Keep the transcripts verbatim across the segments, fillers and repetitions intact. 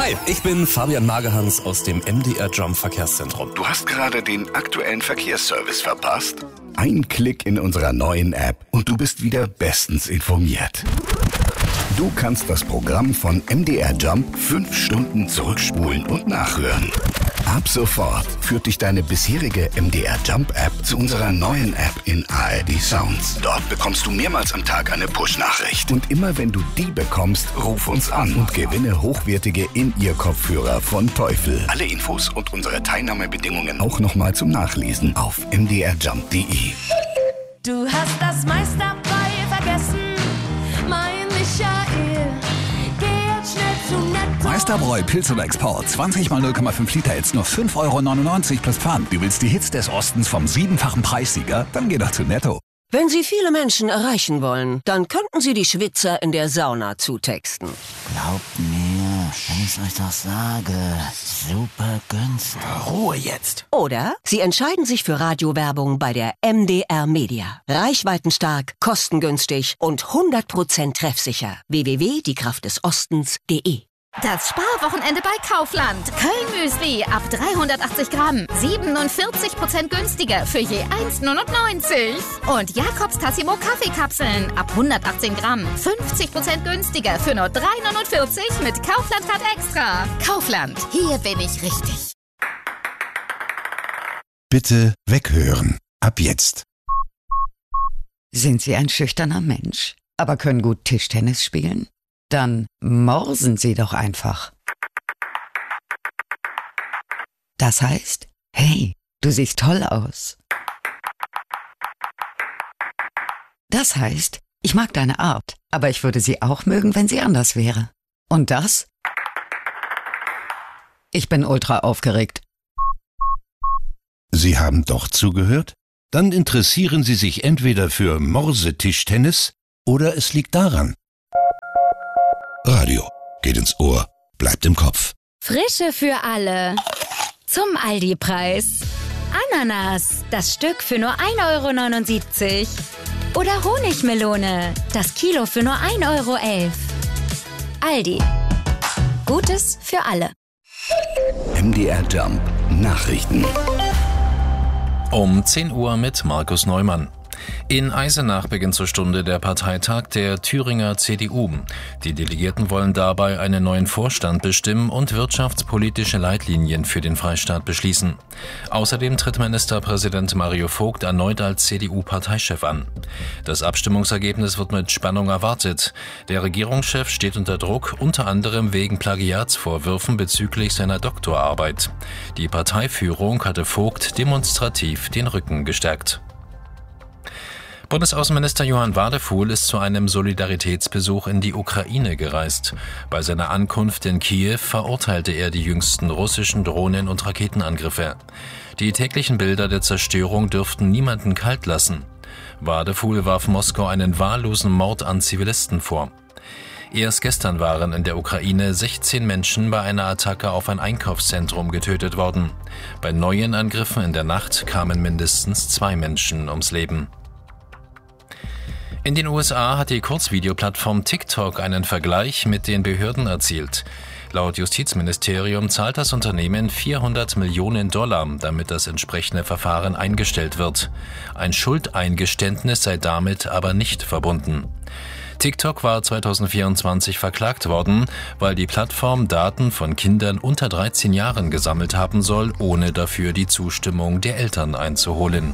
Hi, ich bin Fabian Magehans aus dem M D R Jump Verkehrszentrum. Du hast gerade den aktuellen Verkehrsservice verpasst? Ein Klick in unserer neuen App und du bist wieder bestens informiert. Du kannst das Programm von M D R Jump fünf Stunden zurückspulen und nachhören. Ab sofort führt dich deine bisherige M D R Jump App zu unserer neuen App in A R D Sounds. Dort bekommst du mehrmals am Tag eine Push-Nachricht. Und immer wenn du die bekommst, ruf uns an und gewinne hochwertige In-Ear-Kopfhörer von Teufel. Alle Infos und unsere Teilnahmebedingungen auch nochmal zum Nachlesen auf m d r jump punkt d e. Du hast das meiste dabei vergessen, mein Michael. Geh jetzt schnell zu Netto. Meisterbräu Pilz oder Export. zwanzig mal null Komma fünf Liter jetzt nur fünf Euro neunundneunzig plus Pfand. Du willst die Hits des Ostens vom siebenfachen Preissieger? Dann geh doch zu Netto. Wenn Sie viele Menschen erreichen wollen, dann könnten Sie die Schwitzer in der Sauna zutexten. Glaubt mir, wenn ich euch das sage, super günstig. Ruhe jetzt. Oder Sie entscheiden sich für Radiowerbung bei der M D R Media. Reichweitenstark, kostengünstig und hundert Prozent treffsicher. w w w punkt die kraft des ostens punkt d e. Das Sparwochenende bei Kaufland. Köln-Müsli ab dreihundertachtzig Gramm. siebenundvierzig Prozent günstiger für je eins neunundneunzig. Und Jakobs Tassimo Kaffeekapseln ab hundertachtzehn Gramm. fünfzig Prozent günstiger für nur drei neunundvierzig mit Kaufland-Card extra. Kaufland, hier bin ich richtig. Bitte weghören. Ab jetzt. Sind Sie ein schüchterner Mensch, aber können gut Tischtennis spielen? Dann morsen Sie doch einfach. Das heißt, hey, du siehst toll aus. Das heißt, ich mag deine Art, aber ich würde sie auch mögen, wenn sie anders wäre. Und das? Ich bin ultra aufgeregt. Sie haben doch zugehört? Dann interessieren Sie sich entweder für Morsetischtennis oder es liegt daran. Radio geht ins Ohr, bleibt im Kopf. Frische für alle. Zum Aldi-Preis. Ananas, das Stück für nur ein Euro neunundsiebzig. Oder Honigmelone, das Kilo für nur ein Euro elf. Aldi. Gutes für alle. M D R Jump Nachrichten. Um zehn Uhr mit Markus Neumann. In Eisenach beginnt zur Stunde der Parteitag der Thüringer C D U. Die Delegierten wollen dabei einen neuen Vorstand bestimmen und wirtschaftspolitische Leitlinien für den Freistaat beschließen. Außerdem tritt Ministerpräsident Mario Vogt erneut als C D U-Parteichef an. Das Abstimmungsergebnis wird mit Spannung erwartet. Der Regierungschef steht unter Druck, unter anderem wegen Plagiatsvorwürfen bezüglich seiner Doktorarbeit. Die Parteiführung hatte Vogt demonstrativ den Rücken gestärkt. Bundesaußenminister Johann Wadefuhl ist zu einem Solidaritätsbesuch in die Ukraine gereist. Bei seiner Ankunft in Kiew verurteilte er die jüngsten russischen Drohnen- und Raketenangriffe. Die täglichen Bilder der Zerstörung dürften niemanden kalt lassen. Wadefuhl warf Moskau einen wahllosen Mord an Zivilisten vor. Erst gestern waren in der Ukraine sechzehn Menschen bei einer Attacke auf ein Einkaufszentrum getötet worden. Bei neuen Angriffen in der Nacht kamen mindestens zwei Menschen ums Leben. In den U S A hat die Kurzvideoplattform TikTok einen Vergleich mit den Behörden erzielt. Laut Justizministerium zahlt das Unternehmen vierhundert Millionen Dollar, damit das entsprechende Verfahren eingestellt wird. Ein Schuldeingeständnis sei damit aber nicht verbunden. TikTok war zweitausendvierundzwanzig verklagt worden, weil die Plattform Daten von Kindern unter dreizehn Jahren gesammelt haben soll, ohne dafür die Zustimmung der Eltern einzuholen.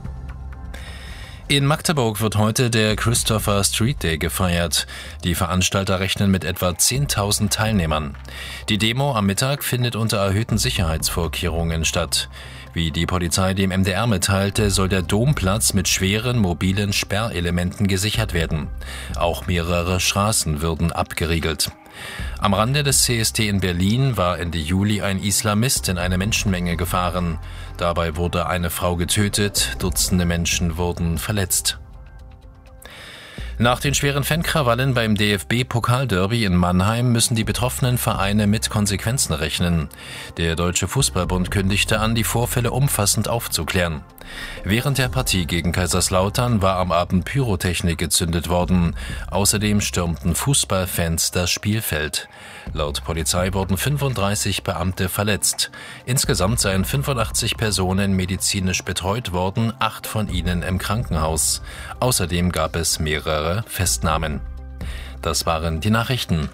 In Magdeburg wird heute der Christopher Street Day gefeiert. Die Veranstalter rechnen mit etwa zehntausend Teilnehmern. Die Demo am Mittag findet unter erhöhten Sicherheitsvorkehrungen statt. Wie die Polizei dem M D R mitteilte, soll der Domplatz mit schweren mobilen Sperrelementen gesichert werden. Auch mehrere Straßen würden abgeriegelt. Am Rande des C S D in Berlin war Ende Juli ein Islamist in eine Menschenmenge gefahren. Dabei wurde eine Frau getötet, Dutzende Menschen wurden verletzt. Nach den schweren Fankrawallen beim D F B-Pokalderby in Mannheim müssen die betroffenen Vereine mit Konsequenzen rechnen. Der Deutsche Fußballbund kündigte an, die Vorfälle umfassend aufzuklären. Während der Partie gegen Kaiserslautern war am Abend Pyrotechnik gezündet worden. Außerdem stürmten Fußballfans das Spielfeld. Laut Polizei wurden fünfunddreißig Beamte verletzt. Insgesamt seien fünfundachtzig Personen medizinisch betreut worden, acht von ihnen im Krankenhaus. Außerdem gab es mehrere Festnahmen. Das waren die Nachrichten.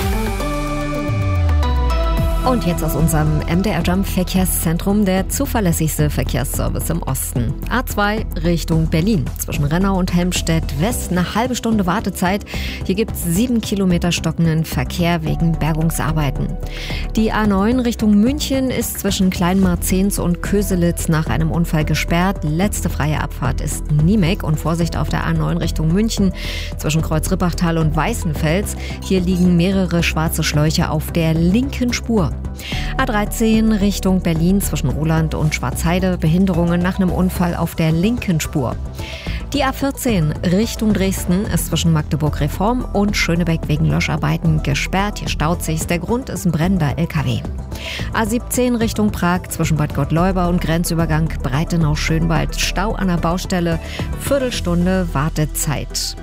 Und jetzt aus unserem M D R Jump Verkehrszentrum der zuverlässigste Verkehrsservice im Osten. A zwei Richtung Berlin. Zwischen Rennau und Helmstedt West eine halbe Stunde Wartezeit. Hier gibt es sieben Kilometer stockenden Verkehr wegen Bergungsarbeiten. Die A neun Richtung München ist zwischen Kleinmarzens und Köselitz nach einem Unfall gesperrt. Letzte freie Abfahrt ist Niemek und Vorsicht auf der A neun Richtung München zwischen Kreuz-Rippachtal und Weißenfels. Hier liegen mehrere schwarze Schläuche auf der linken Spur. A dreizehn Richtung Berlin zwischen Roland und Schwarzheide. Behinderungen nach einem Unfall auf der linken Spur. Die A vierzehn Richtung Dresden ist zwischen Magdeburg-Reform und Schönebeck wegen Löscharbeiten gesperrt. Hier staut sich. Der Grund ist ein brennender L K W. A siebzehn Richtung Prag zwischen Bad Gottleuba und Grenzübergang Breitenau-Schönwald. Stau an der Baustelle. Viertelstunde Wartezeit.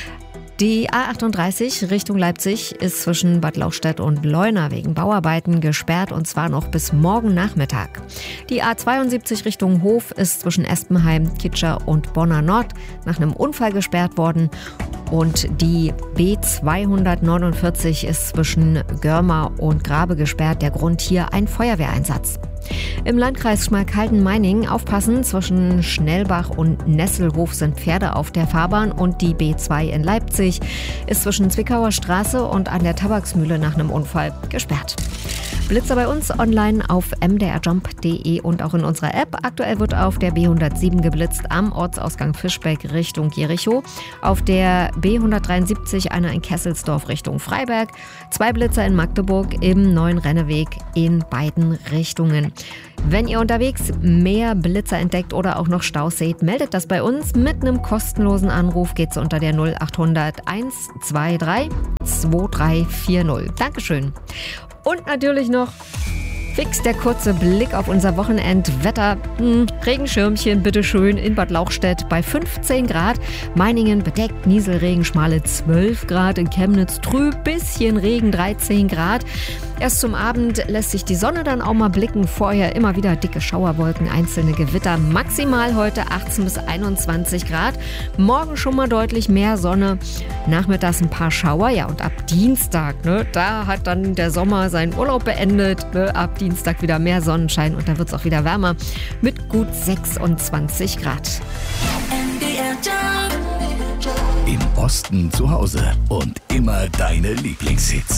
Die A achtunddreißig Richtung Leipzig ist zwischen Bad Lauchstädt und Leuna wegen Bauarbeiten gesperrt und zwar noch bis morgen Nachmittag. Die A zweiundsiebzig Richtung Hof ist zwischen Espenheim, Kitscher und Bonner Nord nach einem Unfall gesperrt worden. Und die B zweihundertneunundvierzig ist zwischen Görma und Grabe gesperrt. Der Grund hier ein Feuerwehreinsatz. Im Landkreis Schmalkalden-Meiningen aufpassen, zwischen Schnellbach und Nesselhof sind Pferde auf der Fahrbahn und die B zwei in Leipzig ist zwischen Zwickauer Straße und an der Tabaksmühle nach einem Unfall gesperrt. Blitzer bei uns online auf m d r jump punkt d e und auch in unserer App. Aktuell wird auf der B hundertsieben geblitzt am Ortsausgang Fischbeck Richtung Jericho. Auf der B hundertdreiundsiebzig einer in Kesselsdorf Richtung Freiberg. Zwei Blitzer in Magdeburg im neuen Renneweg in beiden Richtungen. Wenn ihr unterwegs mehr Blitzer entdeckt oder auch noch Staus seht, meldet das bei uns. Mit einem kostenlosen Anruf geht's unter der null achthundert eins zwei drei zwei drei vier null. Dankeschön. Und natürlich noch fix der kurze Blick auf unser Wochenendwetter. Hm, Regenschirmchen bitteschön in Bad Lauchstädt bei fünfzehn Grad. Meiningen bedeckt, Nieselregen, schmale zwölf Grad. In Chemnitz trüb, bisschen Regen, dreizehn Grad. Erst zum Abend lässt sich die Sonne dann auch mal blicken. Vorher immer wieder dicke Schauerwolken, einzelne Gewitter. Maximal heute achtzehn bis einundzwanzig Grad. Morgen schon mal deutlich mehr Sonne. Nachmittags ein paar Schauer. Ja, und ab Dienstag, ne, da hat dann der Sommer seinen Urlaub beendet. Ne, ab Dienstag wieder mehr Sonnenschein und da wird es auch wieder wärmer mit gut sechsundzwanzig Grad. Im Osten zu Hause und immer deine Lieblingshits.